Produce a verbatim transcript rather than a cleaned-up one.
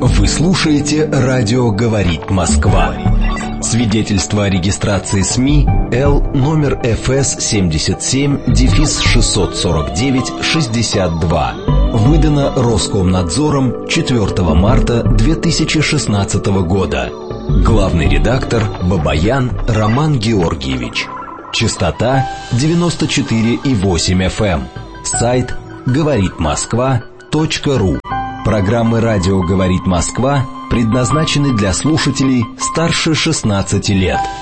Вы слушаете «Радио говорит Москва». Свидетельство о регистрации СМИ Л номер эф эс семьдесят семь шестьсот сорок девять шестьдесят два. Выдано Роскомнадзором четвёртого марта две тысячи шестнадцатого года. Главный редактор Бабаян Роман Георгиевич. Частота девяносто четыре и восемь эф эм. Сайт говорит москва точка ру. Программы «Радио говорит Москва» предназначены для слушателей старше шестнадцати лет.